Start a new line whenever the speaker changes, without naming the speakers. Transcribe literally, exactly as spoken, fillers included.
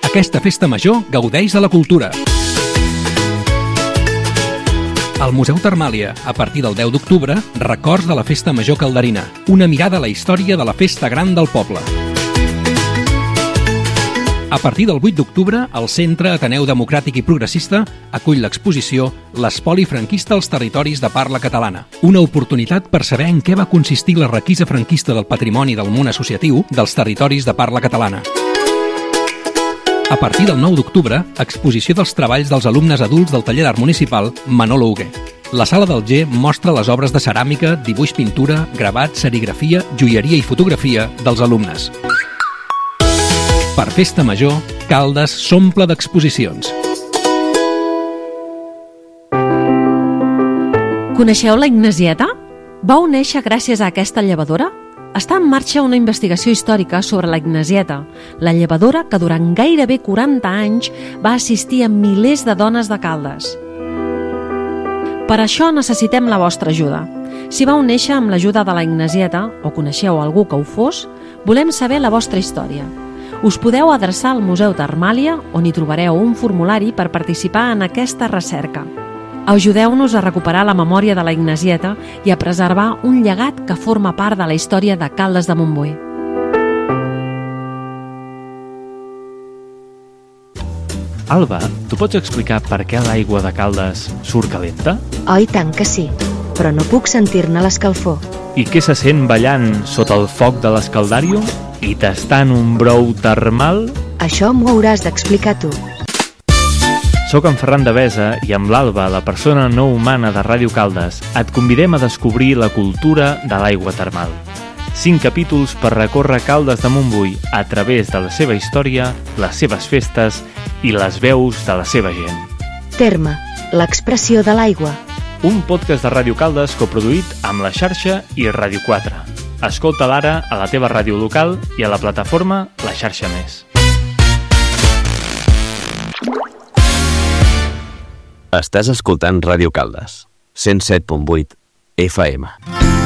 Aquesta festa major gaudeix de la cultura. Al Museu Termàlia, a partir del deu d'octubre, records de la Festa Major calderina. Una mirada a la història de la festa gran del poble. A partir del vuit d'octubre, el Centre Ateneu Democràtic i Progressista acull l'exposició L'espoli franquista als territoris de parla catalana. Una oportunitat per saber en què va consistir la requisa franquista del patrimoni del món associatiu dels territoris de parla catalana. A partir del nou d'octubre, exposició dels treballs dels alumnes adults del taller d'art municipal Manolo Hugué. La Sala del G mostra les obres de ceràmica, dibuix, pintura, gravat, serigrafia, joieria i fotografia dels alumnes. Per Festa Major, Caldes s'omple d'exposicions.
Coneixeu la Ignasieta? Vau néixer gràcies a aquesta llevadora? Està en marxa una investigació històrica sobre la Ignasieta, la llevadora que durant gairebé quaranta anys va assistir a milers de dones de Caldes. Per això necessitem la vostra ajuda. Si vau néixer amb l'ajuda de la Ignasieta, o coneixeu algú que ho fos, volem saber la vostra història. Us podeu adreçar al Museu Termàlia, on hi trobareu un formulari per participar en aquesta recerca. Ajudeu-nos a recuperar la memòria de la Ignasieta i a preservar un llegat que forma part de la història de Caldes de Montbui.
Alba, tu pots explicar per què l'aigua de Caldes surt calenta?
Oh, i tant que sí, però no puc sentir-ne l'escalfor.
I què se sent ballant sota el foc de l'escaldàrium i tastant un brou termal?
Això m'ho hauràs d'explicar tu.
Soc en Ferran Devesa i amb l'Alba, la persona no humana de Ràdio Caldes, et convidem a descobrir la cultura de l'aigua termal. Cinc capítols per recórrer Caldes de Montbui a través de la seva història, les seves festes i les veus de la seva gent.
Terme, l'expressió de l'aigua.
Un podcast de Ràdio Caldes coproduït amb La Xarxa i Ràdio quatre. Escolta'l ara a la teva ràdio local i a la plataforma La Xarxa Més.
Estàs escoltant Ràdio Caldes, cent set punt vuit F M.